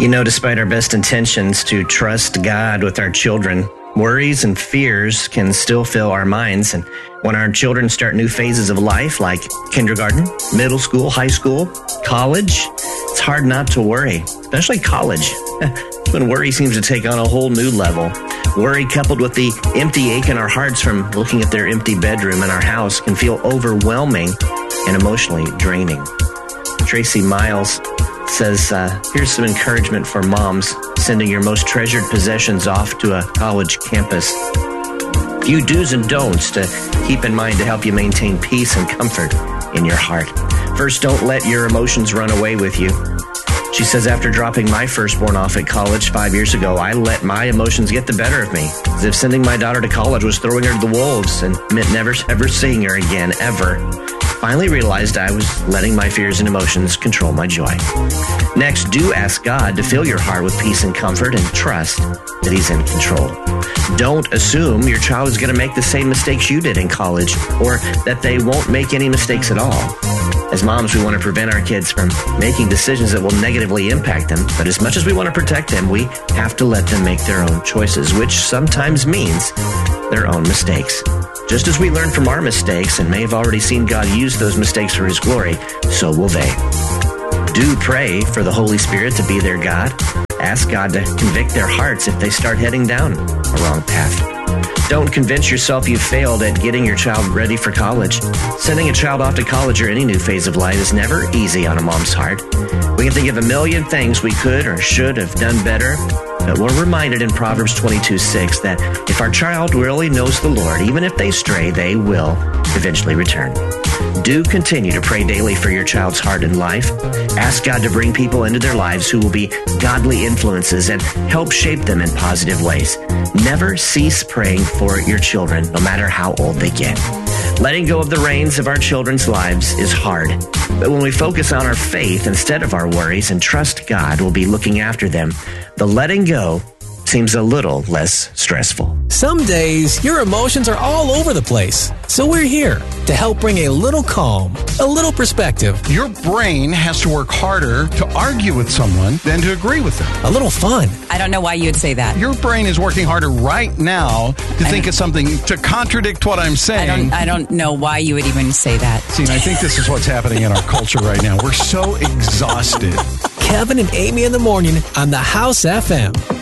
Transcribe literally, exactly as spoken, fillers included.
You know, despite our best intentions to trust God with our children, worries and fears can still fill our minds. And when our children start new phases of life, like kindergarten, middle school, high school, college, it's hard not to worry, especially college, when worry seems to take on a whole new level. Worry coupled with the empty ache in our hearts from looking at their empty bedroom in our house can feel overwhelming and emotionally draining. Tracy Miles says, uh, here's some encouragement for moms sending your most treasured possessions off to a college campus. Few do's and don'ts to keep in mind to help you maintain peace and comfort in your heart. First, don't let your emotions run away with you. She says, after dropping my firstborn off at college five years ago, I let my emotions get the better of me, as if sending my daughter to college was throwing her to the wolves and meant never ever seeing her again, ever. Finally realized I was letting my fears and emotions control my joy. Next, do ask God to fill your heart with peace and comfort and trust that He's in control. Don't assume your child is going to make the same mistakes you did in college or that they won't make any mistakes at all. As moms, we want to prevent our kids from making decisions that will negatively impact them. But as much as we want to protect them, we have to let them make their own choices, which sometimes means their own mistakes. Just as we learn from our mistakes and may have already seen God use those mistakes for His glory, so will they. Do pray for the Holy Spirit to be their God. Ask God to convict their hearts if they start heading down a wrong path. Don't convince yourself you've failed at getting your child ready for college. Sending a child off to college or any new phase of life is never easy on a mom's heart. We can think of a million things we could or should have done better, but we're reminded in Proverbs twenty-two six that if our child really knows the Lord, even if they stray, they will eventually return. Do continue to pray daily for your child's heart and life. Ask God to bring people into their lives who will be godly influences and help shape them in positive ways. Never cease praying for your children, no matter how old they get. Letting go of the reins of our children's lives is hard, but when we focus on our faith instead of our worries and trust God will be looking after them, the letting go seems a little less stressful. Some days, your emotions are all over the place. So we're here to help bring a little calm, a little perspective. Your brain has to work harder to argue with someone than to agree with them. A little fun. I don't know why you would say that. Your brain is working harder right now to I think of something to contradict what I'm saying. I don't, I don't know why you would even say that. See, I think this is what's happening in our culture right now. We're so exhausted. Kevin and Amy in the morning on the House F M.